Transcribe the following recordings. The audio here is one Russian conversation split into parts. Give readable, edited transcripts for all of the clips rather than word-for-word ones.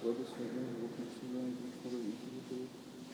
благословен Бог наш всегда и вечно во веки веков.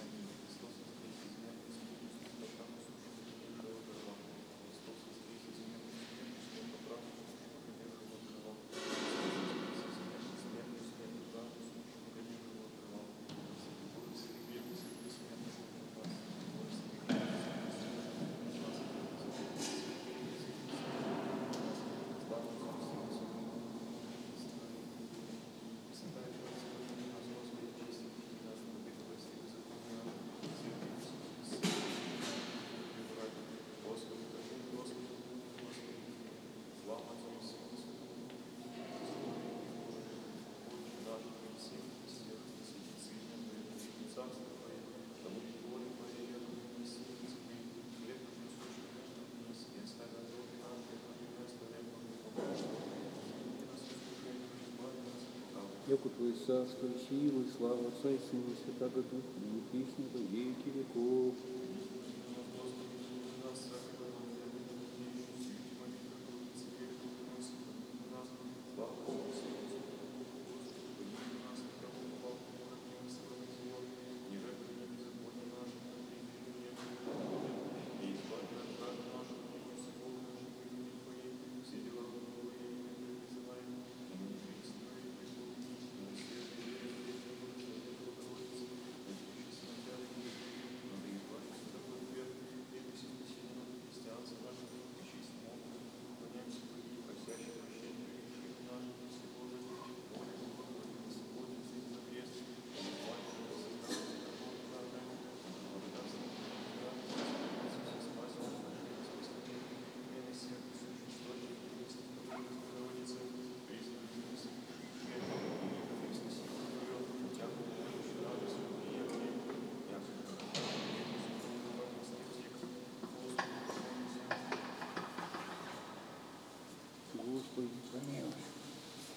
Яко Твое царство, сила и слава Отца и Сына и Святаго Духа, и присно во веки веков.